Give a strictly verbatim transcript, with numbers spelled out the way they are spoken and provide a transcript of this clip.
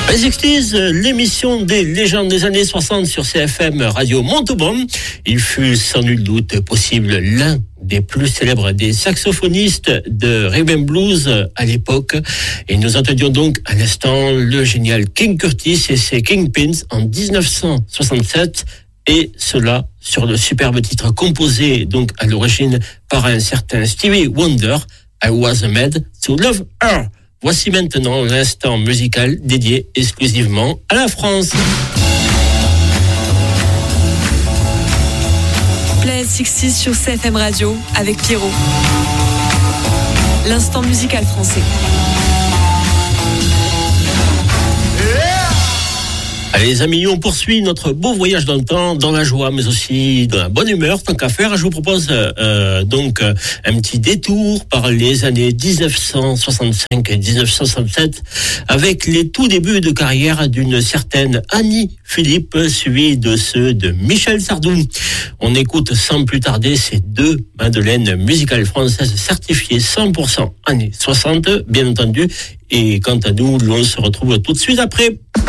Les soixante, l'émission des légendes des années soixante sur C F M Radio Montauban. Il fut sans nul doute possible l'un des plus célèbres des saxophonistes de rhythm and blues à l'époque. Et nous entendions donc à l'instant le génial King Curtis et ses Kingpins en dix-neuf cent soixante-sept. Et cela sur le superbe titre composé donc à l'origine par un certain Stevie Wonder, I Was Made to Love Her. Voici maintenant l'instant musical dédié exclusivement à la France. Play soixante sur C F M Radio avec Pierrot. L'instant musical français. Allez les amis, on poursuit notre beau voyage dans le temps, dans la joie, mais aussi dans la bonne humeur, tant qu'à faire. Je vous propose euh, donc un petit détour par les années dix-neuf cent soixante-cinq et dix-neuf cent soixante-sept, avec les tout débuts de carrière d'une certaine Annie Philippe, suivi de ceux de Michel Sardou. On écoute sans plus tarder ces deux madeleines musicales françaises certifiées cent pour cent années soixante, bien entendu. Et quant à nous, l'on se retrouve tout de suite après.